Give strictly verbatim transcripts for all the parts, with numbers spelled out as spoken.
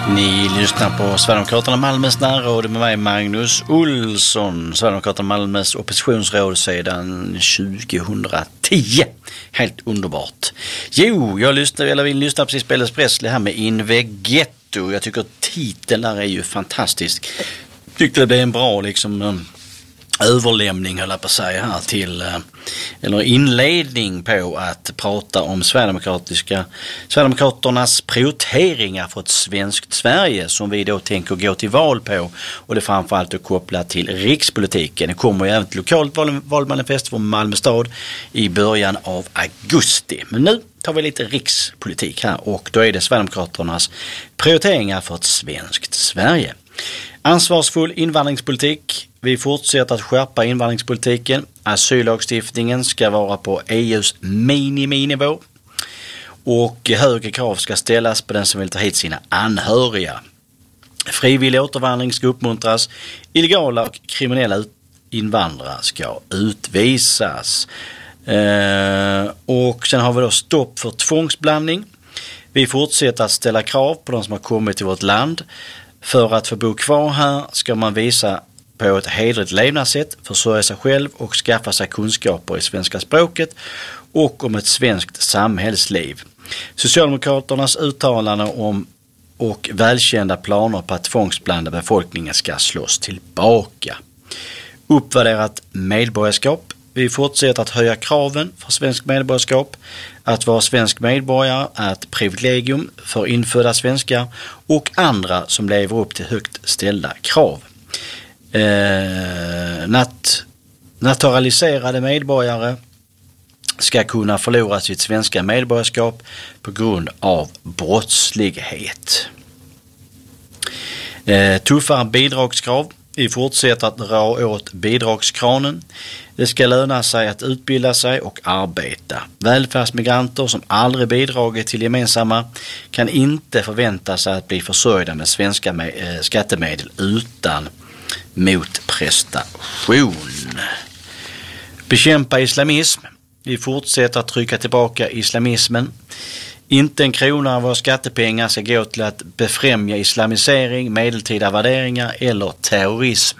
Ni lyssnar på Sverigedemokraterna Malmös närråd med mig Magnus Olsson. Sverigedemokraterna Malmös oppositionsråd sedan tjugohundratio. Helt underbart. Jo, jag lyssnar, eller vill lyssna precis på Elvis Presley här med Invegetto. Jag tycker titeln där är ju fantastisk. Tyckte det blev en bra liksom en överlämning, höll jag på att säga här, till, eller inledning på att prata om Sverigedemokratiska, Sverigedemokraternas prioriteringar för ett svenskt Sverige som vi då tänker gå till val på, och det är framförallt att koppla till rikspolitiken. Det kommer ju även ett lokalt val, valmanifest från Malmö stad i början av augusti. Men nu tar vi lite rikspolitik här, och då är det Sverigedemokraternas prioriteringar för ett svenskt Sverige. Ansvarsfull invandringspolitik. Vi fortsätter att skärpa invandringspolitiken. Asyllagstiftningen ska vara på E U:s miniminivå. Och högre krav ska ställas på den som vill ta hit sina anhöriga. Frivillig återvandring ska uppmuntras. Illegala och kriminella invandrare ska utvisas. Eh, och sen har vi då stopp för tvångsblandning. Vi fortsätter att ställa krav på de som har kommit till vårt land. För att få bo kvar här ska man visa på ett hederligt levnadssätt, försörja sig själv och skaffa sig kunskaper i svenska språket och om ett svenskt samhällsliv. Socialdemokraternas uttalanden om och välkända planer på att tvångsblanda befolkningen ska slås tillbaka. Uppvärderat medborgarskap. Vi fortsätter att höja kraven för svensk medborgarskap. Att vara svensk medborgare är ett privilegium för infödda svenskar och andra som lever upp till högt ställda krav. Eh, nat- naturaliserade medborgare ska kunna förlora sitt svenska medborgarskap på grund av brottslighet. Eh, tuffare bidragskrav. Vi fortsätter att dra åt bidragskranen. Det ska löna sig att utbilda sig och arbeta. Välfärdsmigranter som aldrig bidragit till gemensamma kan inte förvänta sig att bli försörjda med svenska med, äh, skattemedel utan motprestation. Bekämpa islamism. Vi fortsätter att trycka tillbaka islamismen. Inte en krona av våra skattepengar ska gå till att befrämja islamisering, medeltida värderingar eller terrorism.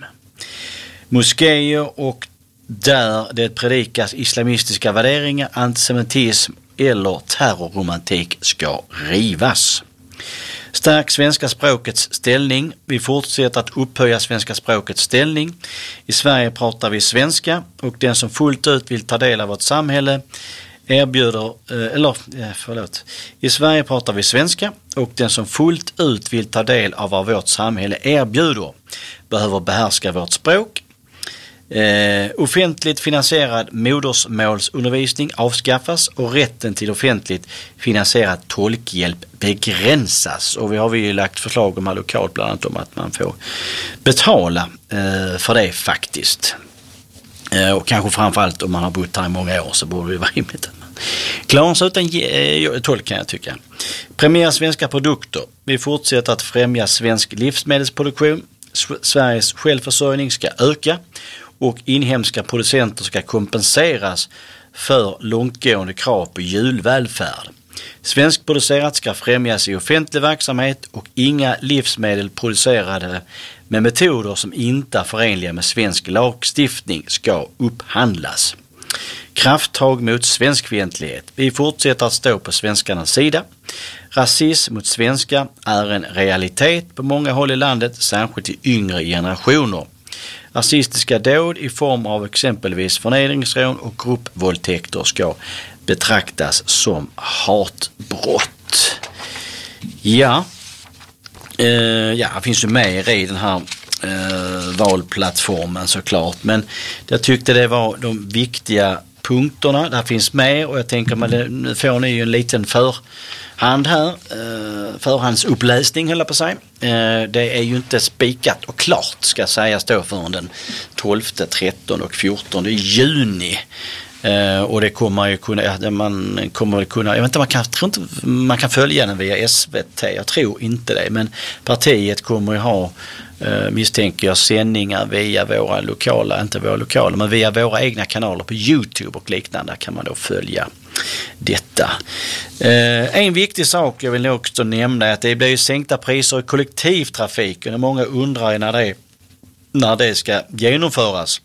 Moskéer och där det predikas islamistiska värderingar, antisemitism eller terrorromantik ska rivas. Stärk svenska språkets ställning. Vi fortsätter att upphöja svenska språkets ställning. I Sverige pratar vi svenska, och den som fullt ut vill ta del av vårt samhälle erbjuder, eller förlåt. I Sverige pratar vi svenska, och den som fullt ut vill ta del av vad vårt samhälle erbjuder behöver behärska vårt språk. Eh, offentligt finansierad modersmålsundervisning avskaffas och rätten till offentligt finansierad tolkhjälp begränsas. Och vi har ju lagt förslag om här lokalt bland annat om att man får betala eh, för det faktiskt. Eh, och kanske framförallt om man har bott här i många år så borde det vara rimligt att man klarar sig utan eh, tolk, kan jag tycka. Premiera svenska produkter. Vi fortsätter att främja svensk livsmedelsproduktion. Sveriges självförsörjning ska öka och inhemska producenter ska kompenseras för långtgående krav på djurvälfärd. Svenskproducerat ska främjas i offentlig verksamhet, och inga livsmedel producerade med metoder som inte är förenliga med svensk lagstiftning ska upphandlas. Krafttag mot svenskfientlighet. Vi fortsätter att stå på svenskarnas sida. Rasism mot svenskar är en realitet på många håll i landet, särskilt i yngre generationer. Rasistiska dåd i form av exempelvis förnedringsrån och gruppvåldtäkter ska betraktas som hatbrott. Ja, eh, ja, det finns ju mer i den här eh, valplattformen såklart, men jag tyckte det var de viktiga punkterna. Där finns mer, och jag tänker att nu får ni ju en liten förhand här, eh, förhandsuppläsning höll jag på sig. Eh, det är ju inte spikat och klart ska sägas då för den tolfte, trettonde och fjortonde juni. Uh, och det kommer ju kunna, ja, man kommer kunna, jag vet inte, man kan, tror inte man kan följa den via S V T, jag tror inte det, men partiet kommer ju ha, uh, misstänker jag, sändningar via våra lokala, inte våra lokala, men via våra egna kanaler på YouTube och liknande kan man då följa detta. Uh, en viktig sak jag vill också nämna är att det blir ju sänkta priser i kollektivtrafiken och många undrar när det, när det ska genomföras.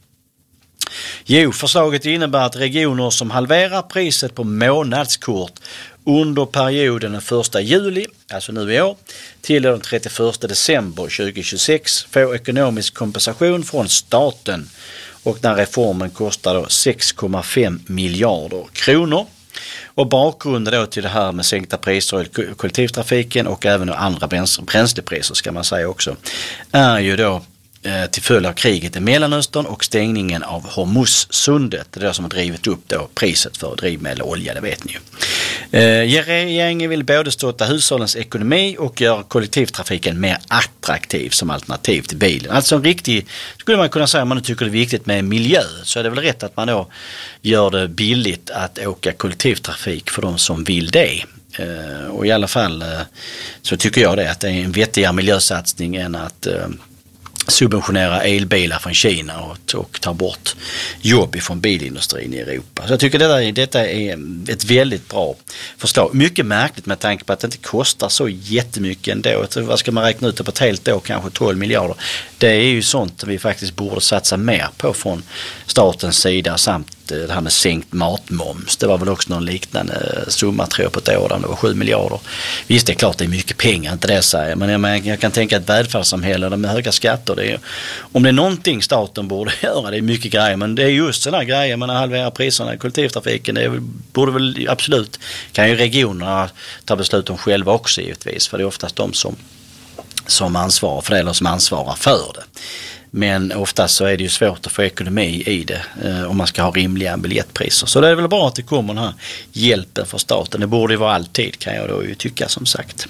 Jo, förslaget innebär att regioner som halverar priset på månadskort under perioden den första juli, alltså nu i år, till den trettioförsta december tjugohundratjugosex får ekonomisk kompensation från staten, och den reformen kostar då sex komma fem miljarder kronor. Och bakgrunden då till det här med sänkta priser i kollektivtrafiken och även andra bränslepriser ska man säga också, är ju då till följd av kriget i Mellanöstern och stängningen av Hormuzsundet. Det är det som har drivit upp då priset för drivmedel och olja, det vet ni ju. Eh, regeringen vill både stötta hushållens ekonomi och göra kollektivtrafiken mer attraktiv som alternativ till bilen. Alltså en riktig, skulle man kunna säga, om man tycker det är viktigt med miljö, så är det väl rätt att man då gör det billigt att åka kollektivtrafik för de som vill det. Eh, och i alla fall eh, så tycker jag det, att det är en vettigare miljösatsning än att eh, subventionera elbilar från Kina och, och ta bort jobb från bilindustrin i Europa. Så jag tycker detta är, detta är ett väldigt bra förslag. Mycket märkligt med tanke på att det inte kostar så jättemycket ändå. Vad ska man räkna ut det på ett helt år? Kanske tolv miljarder. Det är ju sånt vi faktiskt borde satsa mer på från statens sida, samt det här med sänkt matmoms. Det var väl också någon liknande summa, tror jag, på ett år där det var sju miljarder. Visst, det är klart det är mycket pengar, inte det säger, men jag, jag kan tänka att välfärdssamhälle med höga skatter, det är, om det är någonting staten borde göra, det är mycket grejer, men det är just sådana grejer, man halverar priserna i kollektivtrafiken, det borde väl absolut, kan ju regionerna ta beslut om själva också givetvis, för det är oftast de som, som ansvarar för det eller som ansvarar för det. Men oftast så är det ju svårt att få ekonomi i det eh, om man ska ha rimliga biljettpriser. Så det är väl bra att det kommer den här hjälpen för staten. Det borde ju vara alltid, kan jag då ju tycka, som sagt.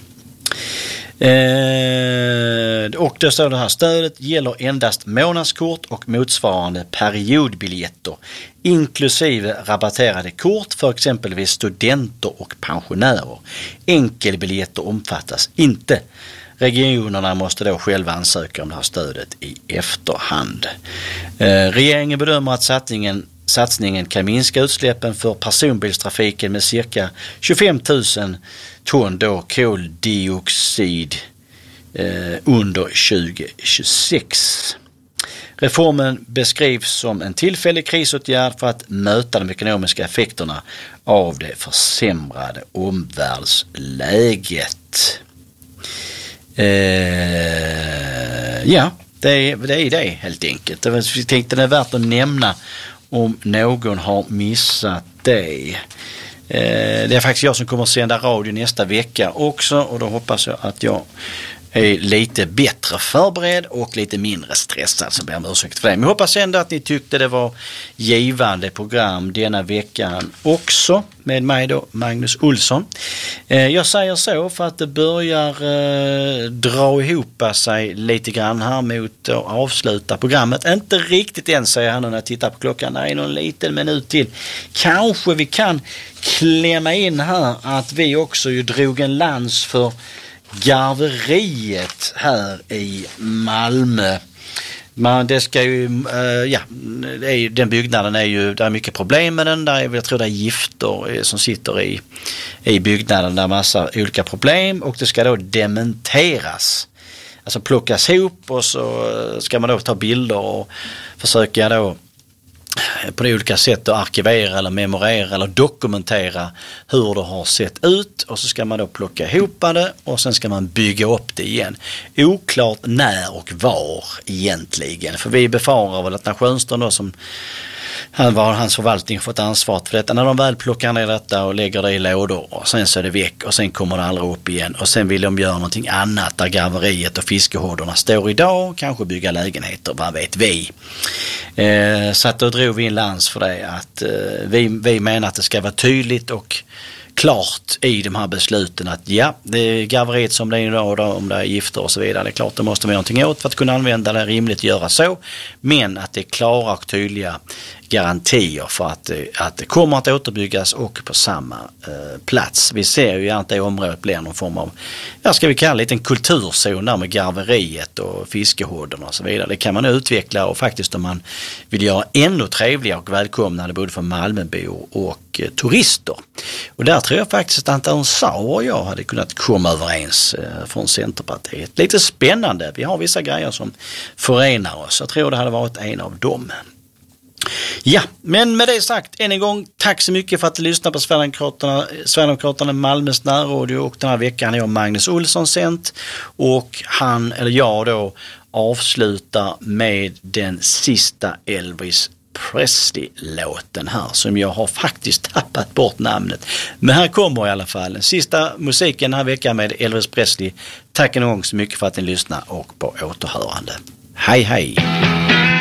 Eh, och då står det här: stödet gäller endast månadskort och motsvarande periodbiljetter, inklusive rabatterade kort för exempelvis studenter och pensionärer. Enkelbiljetter omfattas inte. Regionerna måste då själva ansöka om det här stödet i efterhand. Eh, regeringen bedömer att satsningen, satsningen kan minska utsläppen för personbilstrafiken med cirka tjugofem tusen ton då koldioxid eh, under tjugohundratjugosex. Reformen beskrivs som en tillfällig krisåtgärd för att möta de ekonomiska effekterna av det försämrade omvärldsläget. Uh, ja, det är, det är det helt enkelt. Jag tänkte det är värt att nämna om någon har missat det. Uh, det är faktiskt jag som kommer att sända radio nästa vecka också, och då hoppas jag att jag är lite bättre förberedd och lite mindre stressad, så ber jag om ursäkt för det. Men jag hoppas ändå att ni tyckte det var givande program denna veckan också, med mig då, Magnus Olsson. Eh, jag säger så för att det börjar eh, dra ihop sig lite grann här mot att avsluta programmet. Inte riktigt än, säger han när jag tittar på klockan. Det är någon liten minut till. Kanske vi kan klämma in här att vi också ju drog en lans för garveriet här i Malmö. Man, det ska ju, uh, ja, det är ju, den byggnaden är ju, det är mycket problem med den, där är, jag tror det är gifter som sitter i, i byggnaden, där massa olika problem, och det ska då dementeras. Alltså plockas ihop, och så ska man då ta bilder och försöka då på det olika sätt att arkivera eller memorera eller dokumentera hur det har sett ut, och så ska man då plocka ihop det och sen ska man bygga upp det igen. Oklart när och var egentligen, för vi befarar väl att när Schönström då, som han var hans förvaltning, fått ansvar för detta, när de väl plockar ner detta och lägger det i lådor, och sen så är det väck och sen kommer det aldrig upp igen, och sen vill de göra någonting annat där garveriet och fiskehårdorna står idag, kanske bygga lägenheter, vad vet vi. Eh, så att då drog vi in lans för det, att eh, vi, vi menar att det ska vara tydligt och klart i de här besluten att ja, det är garveriet som det är idag, om det är gifter och så vidare, det är klart, det måste vi göra någonting åt för att kunna använda det, rimligt göra så, men att det är klara och tydliga garantier för att, att det kommer att återbyggas och på samma eh, plats. Vi ser ju att det området blir någon form av, ja, ska vi kalla det en kulturzon där med garveriet och fiskehodden och så vidare. Det kan man utveckla, och faktiskt om man vill göra ännu trevligare och välkomnande både för Malmöbor och eh, turister. Och där tror jag faktiskt att Anton Saur och jag hade kunnat komma överens eh, från Centerpartiet. Lite spännande. Vi har vissa grejer som förenar oss. Jag tror det hade varit en av dem. Ja, men med det sagt, än en gång, tack så mycket för att du lyssnade på Sverigedemokraterna, Sverigedemokraterna Malmös närradio, och den här veckan är jag Magnus Olsson sänt, och han, eller jag då, avslutar med den sista Elvis Presley-låten här, som jag har faktiskt tappat bort namnet. Men här kommer i alla fall den sista musiken den här veckan med Elvis Presley. Tack en gång så mycket för att ni lyssnar, och på återhörande. Hej hej!